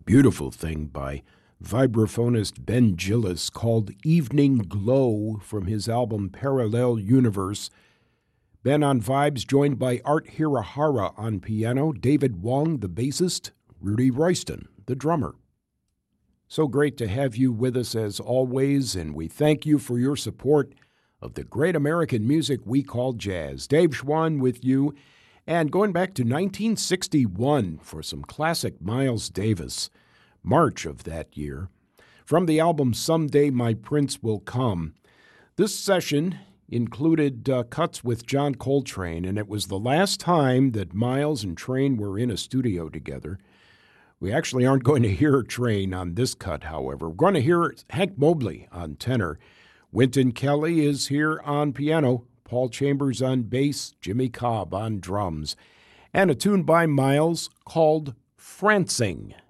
Beautiful thing by vibraphonist Ben Gillis called Evening Glow from his album Parallel Universe. Ben on vibes, joined by Art Hirahara on piano, David Wong, the bassist, Rudy Royston, the drummer. So great to have you with us as always, and we thank you for your support of the great American music we call jazz. Dave Schwann with you, and going back to 1961 for some classic Miles Davis, March of that year, from the album Someday My Prince Will Come. This session included cuts with John Coltrane, and it was the last time that Miles and Train were in a studio together. We actually aren't going to hear Train on this cut, however. We're going to hear Hank Mobley on tenor. Wynton Kelly is here on piano, Paul Chambers on bass, Jimmy Cobb on drums, and a tune by Miles called Francing.